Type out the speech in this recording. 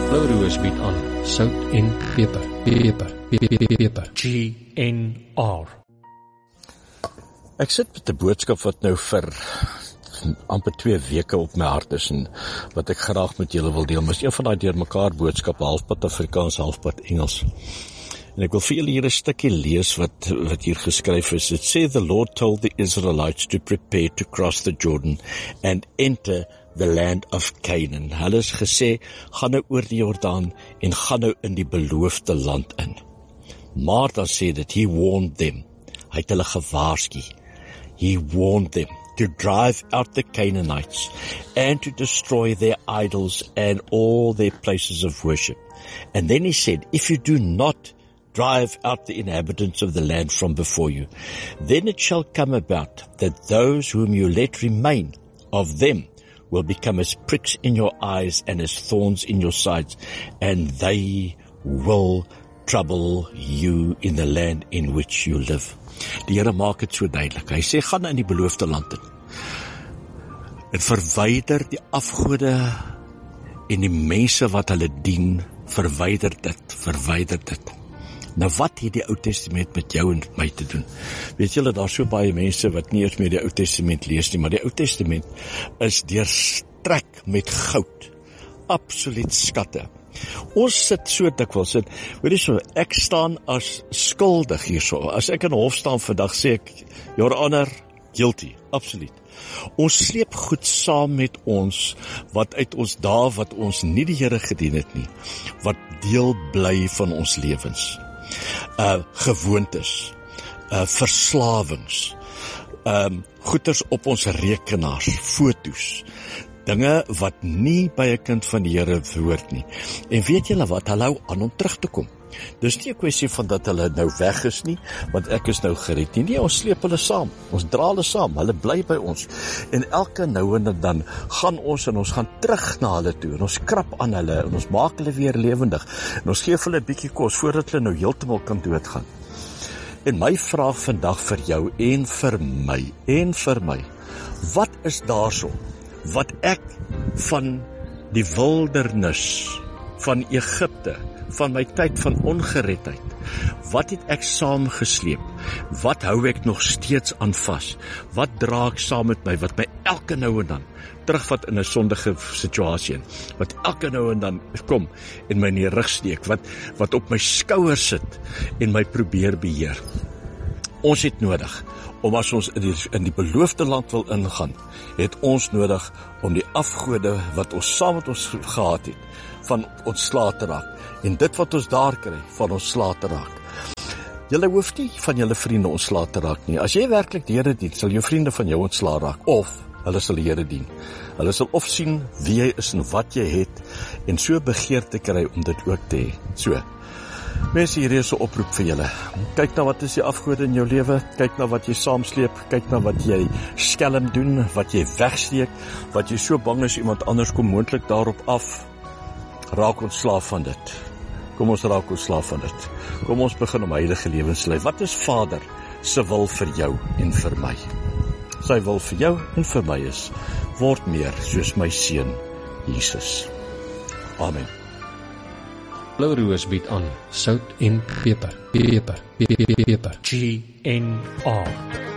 Blauroos bied aan sout en peper. GNR. Ek sit met 'n boodskap wat nou vir amper 2 weke op my hart is en wat ek graag met julle wil deel. Maar is een van daai deurmekaar boodskappe, halfpad Afrikaans, halfpad Engels. En ek wil vir julle hier 'n stukkie lees wat hier geskryf is. It says the Lord told the Israelites to prepare to cross the Jordan and enter the land of Canaan. Hulle is gesê, gaan nou oor die Jordaan en gaan nou in die beloofde land in. Maar dan sê dit, he warned them. Hy het hulle gewaarsku. He warned them to drive out the Canaanites and to destroy their idols and all their places of worship. And then he said, if you do not drive out the inhabitants of the land from before you, then it shall come about that those whom you let remain of them will become as pricks in your eyes and as thorns in your sides, and they will trouble you in the land in which you live. Die Here maak dit so duidelik. Hy sê, gaan in die beloofde land in en verwyder die afgode en die mense wat hulle dien, verwyder dit. Nou wat het die Ou Testament met jou en my te doen? Weet julle, daar so baie mense wat nie eens meer die Ou Testament lees nie, maar die Ou Testament is deurstrek met goud, absoluut skatte. Ons sit so dikwels in, weet jy so, ek staan as skuldig hierso. As ek in hof staan vandag, sê ek, Your Honor, guilty, absoluut. Ons sleep goed saam met ons, wat uit ons dae wat ons nie die Here gedien het nie, wat deel bly van ons lewens. Gewoontes, verslawings, goeders op ons rekenaars, foto's, dinge wat nie by 'n kind van die Here hoort nie. En weet julle wat, hulle hou aan om terug te kom. Dis nie 'n kwessie van dat hulle nou weg is nie, want ek is nou gered nie. Nee, ons sleep hulle saam, ons dra hulle saam, hulle bly by ons. En elke nou en dan gaan ons en ons gaan terug na hulle toe, en ons krap aan hulle, en ons maak hulle weer lewendig, en ons gee hulle 'n bietjie kos, voordat hulle nou heeltemal kan doodgaan. En my vraag vandag vir jou, en vir my, wat is daarso, wat ek van die wildernis, van Egipte, van my tyd van ongeredheid, wat het ek saamgesleep, wat hou ek nog steeds aan vas, wat dra ek saam met my, wat my elke nou en dan terugvat in 'n sondige situasie in, wat elke nou en dan kom en my in die rug steek, wat op my skouer sit en my probeer beheer. Ons het nodig, om as ons in die beloofde land wil ingaan, het ons nodig om die afgode wat ons saam met ons gehad het, van ontslae te raak, en dit wat ons daar kry, van ontslae te raak. Julle hoef nie van julle vriende ontslae te raak nie. As jy werklik die Here dien, sal jou vriende van jou ontslae raak, of hulle sal die Here dien. Hulle sal of sien wie jy is en wat jy het, en so begeerte kry om dit ook te hê. So, mense, hier is 'n oproep vir julle. Kyk na wat is die afgode in jou lewe, kyk na wat jy saamsleep, kyk na wat jy skelm doen, wat jy wegsteek, wat jy so bang is iemand anders kom moontlik daarop af. Raak ontslaaf van dit. Kom ons raak ontslaaf van dit. Kom ons begin om heilige lewens lei. Wat is Vader se wil vir jou en vir my? Sy wil vir jou en vir my is, word meer soos my seun Jesus. Amen. Blauroos bied aan sout en peper. GNR.